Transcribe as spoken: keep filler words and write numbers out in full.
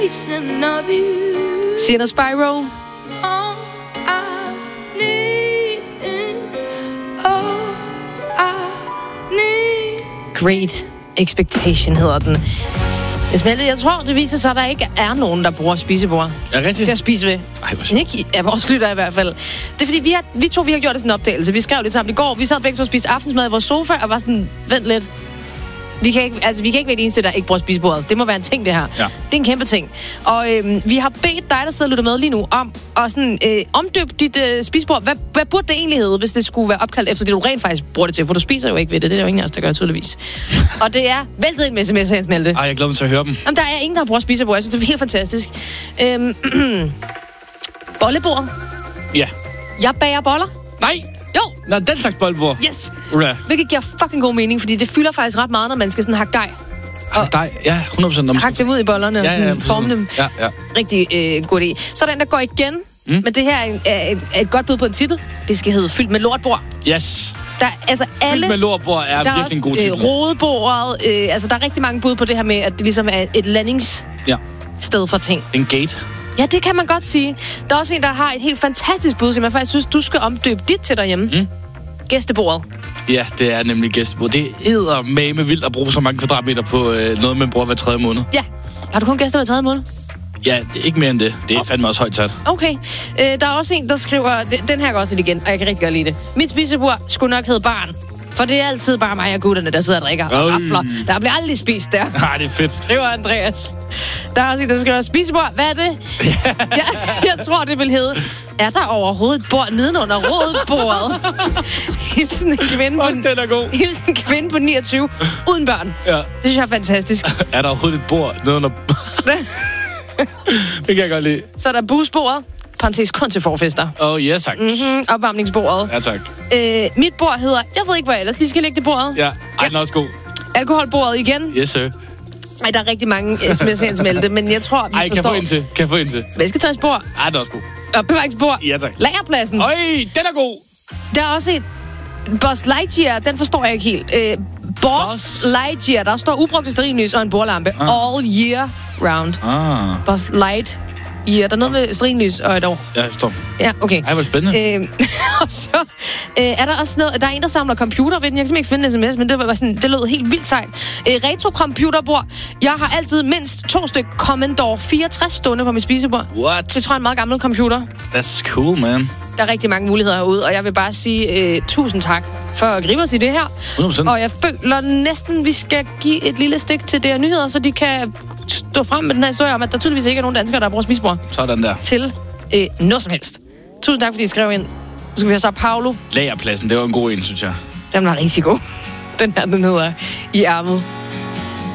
Sienna Spyro. Great Expectation hedder den. Esmelte, jeg tror, det viser sig, at der ikke er nogen, der bruger spisebord ja, til at spise ved. Ej, hvor ikke af vores lytter i hvert fald. Det er fordi, vi, har, vi to vi har gjort det sådan en opdagelse. Vi skrev lidt sammen i går. Vi sad begge to og spiste aftensmad i vores sofa og var sådan, vent lidt. Vi kan, ikke, altså, vi kan ikke være det eneste, der ikke bruger spisebordet. Det må være en ting, det her. Ja. Det er en kæmpe ting. Og øhm, vi har bedt dig, der sidder og lytter med lige nu, om at sådan, øh, omdøbe dit øh, spisebord. Hvad, hvad burde det egentlig hedde, hvis det skulle være opkaldt efter det, du rent faktisk bruger det til? For du spiser jo ikke ved det. Det er jo ingen af os, der gør tydeligvis. Og det er væltet ind med sms'er, Smelte. Ej, jeg glæder mig til at høre dem. Jamen, der er ingen, der bruger spisebord. Jeg synes, det er helt fantastisk. Øhm, bollebord. Ja. Jeg bager boller. Nej! Jo! Nå, den slags boldbord. Yes! Ura. Hvilket giver fucking god mening, fordi det fylder faktisk ret meget, når man skal sådan hakke dej. Hakke dej? Ja, hundrede procent. Hakke dem ud i bollerne og ja, ja, ja, forme dem. Ja, ja. Rigtig øh, god idé. Så den, der går igen, mm. men det her er, er, er et godt bud på en titel. Det skal hedde Fyldt med lortbord. Yes. Der, altså, alle, Fyldt med lortbord er virkelig også, en god titel. Øh, rodebordet. Øh, altså, der er rigtig mange bud på det her med, at det ligesom er et landingssted ja. for ting. En gate. Ja, det kan man godt sige. Der er også en, der har et helt fantastisk bud, som jeg faktisk synes, du skal omdøbe dit til derhjemme. Mm. Gæstebordet. Ja, det er nemlig gæstebord. Det er eddermame vildt at bruge så mange kvadratmeter på øh, noget, man bruger hver tredje måned. Ja. Har du kun gæster hver tredje måned? Ja, ikke mere end det. Det er oh. fandme også højt sat. Okay. Øh, der er også en, der skriver... Den her går også lidt igen, og jeg kan rigtig godt lide det. Mit spisebord skulle nok hedde barn. For det er altid bare mig og gutterne, der sidder og drikker og rafler. Der bliver aldrig spist der. Nej, det er fedt. Skriver Andreas. Der er også en, der skriver, spisebord, hvad er det? jeg, jeg tror, det vil hedde, er der overhovedet et bord nedenunder rådbordet? Hilsen en kvinde på, den er god. Hilsen en kvinde på niogtyve, uden børn. Ja. Det synes jeg er fantastisk. Er der overhovedet et bord nedenunder... Det kan jeg godt lide. Så er der busbordet. Parentes kun til forfester. Åh, oh, ja, tak. Mm-hmm, opvarmningsbordet. Ja, tak. Øh, mit bord hedder... Jeg ved ikke, hvor jeg ellers lige skal lægge det bordet. Ja, ej, den er også god. Alkoholbordet igen. Yes, sir. Ej, der er rigtig mange sms'er-smelte, men jeg tror, vi ej, forstår... Ej, kan jeg få en til? Kan jeg få en til? Vasketøjsbord. Ej, den er også god. Opbevaringsbord. Ja, tak. Lagerpladsen. Øj, den er god. Der er også et... Buzz Lightyear, den forstår jeg ikke helt. Øh, Buzz Lightyear, der står ubrugte stearinlys og en bordlampe. Ah. All year round. Ah. Buzz Light. Ja, der er noget med stearinlys og et år. Ja, jeg forstår. Ja, okay. Ej, hvor spændende. Øh, og så øh, er der også noget... Der er en, der samler computer ved den. Jeg kan simpelthen ikke finde en sms, men det var sådan, det lød helt vildt sejt. Øh, retro-computerbord. Jeg har altid mindst to stykker Commodore fireogtres stående på mit spisebord. What? Det tror jeg er en meget gammel computer. That's cool, man. Der er rigtig mange muligheder herude, og jeg vil bare sige øh, tusind tak for at gribe os i det her. hundrede procent. Og jeg føler næsten, vi skal give et lille stik til D R Nyheder, så de kan stå frem med den her historie om, at der tydeligvis ikke er nogen danskere, der bruger spisebord. Sådan der. Til øh, noget som helst. Tusind tak, fordi I skrev ind. Nu skal vi have så Paolo. Lagerpladsen, det var en god en, synes jeg. Den var rigtig god. Den her, den hedder I ærmet.